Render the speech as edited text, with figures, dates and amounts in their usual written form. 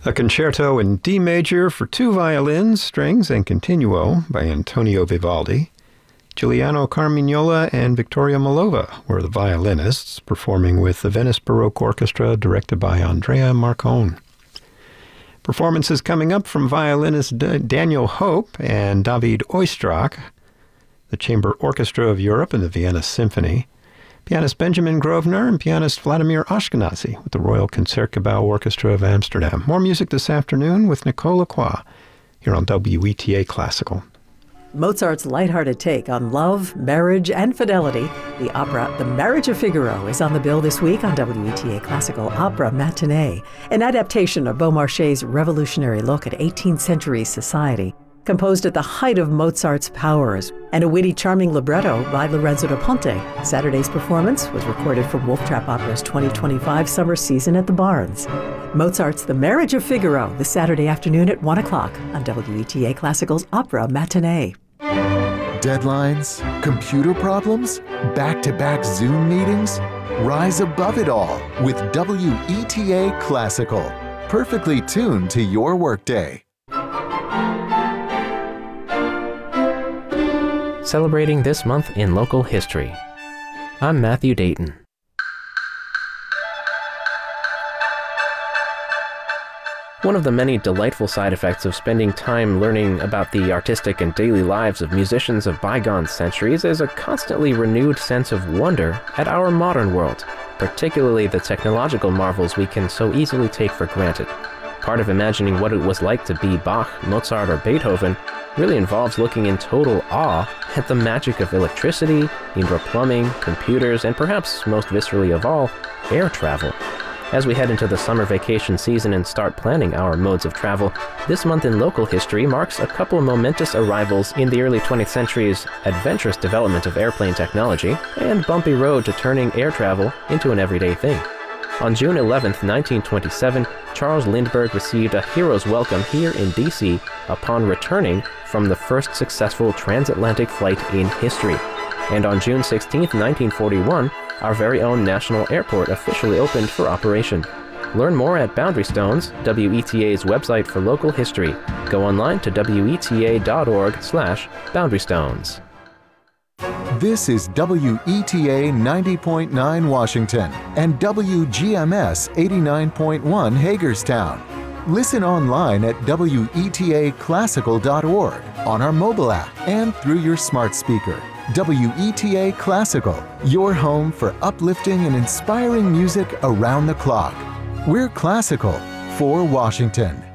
A concerto in D major for two violins, strings, and continuo by Antonio Vivaldi. Giuliano Carmignola and Victoria Malova were the violinists, performing with the Venice Baroque Orchestra, directed by Andrea Marcone. Performances coming up from violinist Daniel Hope and David Oistrakh, the Chamber Orchestra of Europe and the Vienna Symphony, pianist Benjamin Grosvenor, and pianist Vladimir Ashkenazy with the Royal Concertgebouw Orchestra of Amsterdam. More music this afternoon with Nicole Lacroix here on WETA Classical. Mozart's lighthearted take on love, marriage, and fidelity. The opera The Marriage of Figaro is on the bill this week on WETA Classical Opera Matinee, an adaptation of Beaumarchais' revolutionary look at 18th century society, composed at the height of Mozart's powers, and a witty, charming libretto by Lorenzo da Ponte. Saturday's performance was recorded for Wolf Trap Opera's 2025 summer season at the Barns. Mozart's The Marriage of Figaro, this Saturday afternoon at 1 o'clock on WETA Classical's Opera Matinee. Deadlines? Computer problems? Back-to-back Zoom meetings? Rise above it all with WETA Classical. Perfectly tuned to your workday. Celebrating this month in local history. I'm Matthew Dayton. One of the many delightful side effects of spending time learning about the artistic and daily lives of musicians of bygone centuries is a constantly renewed sense of wonder at our modern world, particularly the technological marvels we can so easily take for granted. Part of imagining what it was like to be Bach, Mozart, or Beethoven really involves looking in total awe at the magic of electricity, indoor plumbing, computers, and perhaps most viscerally of all, air travel. As we head into the summer vacation season and start planning our modes of travel, this month in local history marks a couple momentous arrivals in the early 20th century's adventurous development of airplane technology and bumpy road to turning air travel into an everyday thing. On June 11, 1927, Charles Lindbergh received a hero's welcome here in D.C. upon returning from the first successful transatlantic flight in history. And on June 16, 1941, our very own national airport officially opened for operation. Learn more at Boundary Stones, WETA's website for local history. Go online to weta.org/boundarystones. This is WETA 90.9 Washington and WGMS 89.1 Hagerstown. Listen online at WETAclassical.org, on our mobile app, and through your smart speaker. WETA Classical, your home for uplifting and inspiring music around the clock. We're classical for Washington.